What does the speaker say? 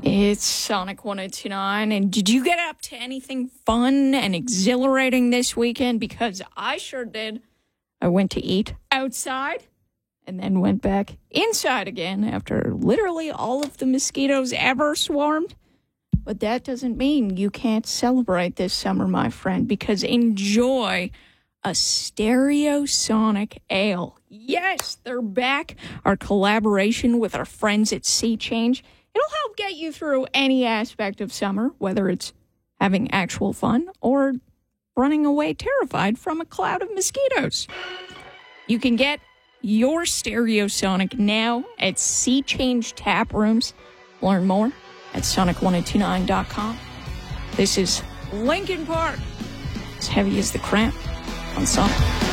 It's Sonic 102.9, and did you get up to anything fun and exhilarating this weekend? Because I sure did. I went to eat outside and then went back inside again after literally all of the mosquitoes ever swarmed. But that doesn't mean you can't celebrate this summer, my friend, because enjoy a Stereosonic Ale. Yes, they're back. Our collaboration with our friends at Sea Change. It'll help get you through any aspect of summer, whether it's having actual fun or running away terrified from a cloud of mosquitoes. You can get your Stereosonic now at Sea Change Tap Rooms. Learn more at sonic1029.com. This is Linkin Park, as heavy as the cramp on Sonic.